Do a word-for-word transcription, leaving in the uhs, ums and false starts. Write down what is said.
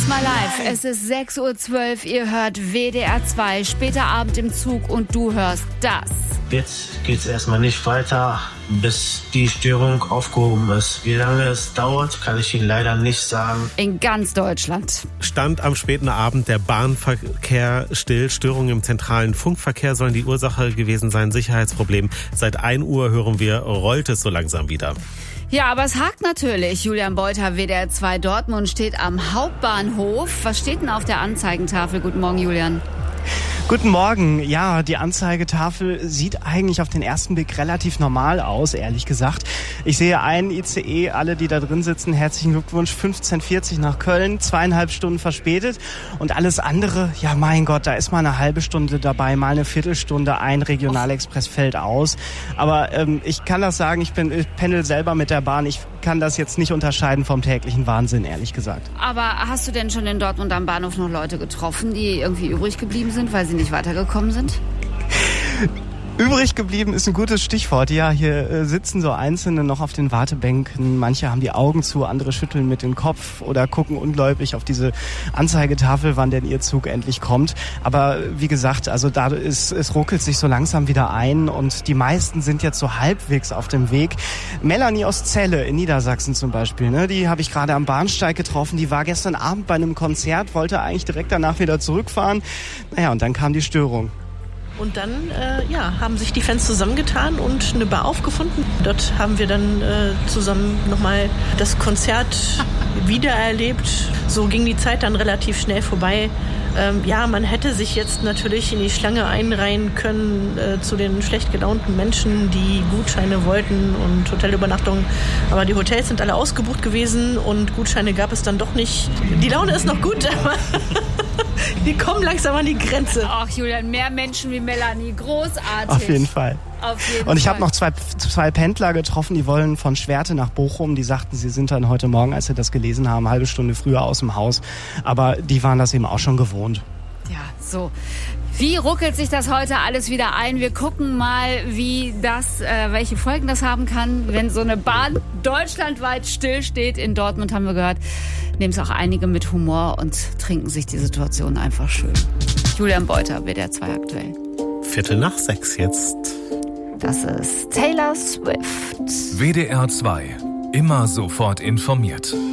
It's My Life. Es ist sechs Uhr zwölf. Ihr hört W D R zwei. Später Abend im Zug und du hörst das. Jetzt geht's erstmal nicht weiter, bis die Störung aufgehoben ist. Wie lange es dauert, kann ich Ihnen leider nicht sagen. In ganz Deutschland. Stand am späten Abend der Bahnverkehr still. Störungen im zentralen Funkverkehr sollen die Ursache gewesen sein. Sicherheitsproblem. Seit ein Uhr hören wir, rollt es so langsam wieder. Ja, aber es hakt natürlich. Julian Beuter, W D R zwei Dortmund, steht am Hauptbahnhof. Was steht denn auf der Anzeigentafel? Guten Morgen, Julian. Guten Morgen. Ja, die Anzeigetafel sieht eigentlich auf den ersten Blick relativ normal aus, ehrlich gesagt. Ich sehe einen I C E, alle, die da drin sitzen, herzlichen Glückwunsch, fünfzehn Uhr vierzig nach Köln, zweieinhalb Stunden verspätet. Und alles andere, ja mein Gott, da ist mal eine halbe Stunde dabei, mal eine Viertelstunde, ein Regionalexpress fällt aus. Aber ähm, ich kann das sagen, ich, bin, ich pendel selber mit der Bahn, ich kann das jetzt nicht unterscheiden vom täglichen Wahnsinn, ehrlich gesagt. Aber hast du denn schon in Dortmund am Bahnhof noch Leute getroffen, die irgendwie übrig geblieben sind, weil sie nicht weitergekommen sind? Übrig geblieben ist ein gutes Stichwort. Ja, hier äh, sitzen so Einzelne noch auf den Wartebänken. Manche haben die Augen zu, andere schütteln mit dem Kopf oder gucken ungläubig auf diese Anzeigetafel, wann denn ihr Zug endlich kommt. Aber wie gesagt, also da ist, es ruckelt sich so langsam wieder ein und die meisten sind jetzt so halbwegs auf dem Weg. Melanie aus Celle in Niedersachsen zum Beispiel, ne, die habe ich gerade am Bahnsteig getroffen. Die war gestern Abend bei einem Konzert, wollte eigentlich direkt danach wieder zurückfahren. Naja, und dann kam die Störung. Und dann äh, ja, haben sich die Fans zusammengetan und eine Bar aufgefunden. Dort haben wir dann äh, zusammen nochmal das Konzert wiedererlebt. So ging die Zeit dann relativ schnell vorbei. Ähm, ja, man hätte sich jetzt natürlich in die Schlange einreihen können äh, zu den schlecht gelaunten Menschen, die Gutscheine wollten und Hotelübernachtungen. Aber die Hotels sind alle ausgebucht gewesen und Gutscheine gab es dann doch nicht. Die Laune ist noch gut, aber die kommen langsam an die Grenze. Ach Julian, mehr Menschen wie Melanie, großartig. Auf jeden Fall. Auf jeden und ich Fall. habe noch zwei, zwei Pendler getroffen, die wollen von Schwerte nach Bochum. Die sagten, sie sind dann heute Morgen, als sie das gelesen haben, eine halbe Stunde früher aus dem Haus. Aber die waren das eben auch schon gewohnt. Ja, so. Wie ruckelt sich das heute alles wieder ein? Wir gucken mal, wie das, äh, welche Folgen das haben kann, wenn so eine Bahn deutschlandweit stillsteht. In Dortmund haben wir gehört, nehmen es auch einige mit Humor und trinken sich die Situation einfach schön. Julian Beuter, W D R zwei aktuell. Viertel nach sechs jetzt. Das ist Taylor Swift. W D R zwei. Immer sofort informiert.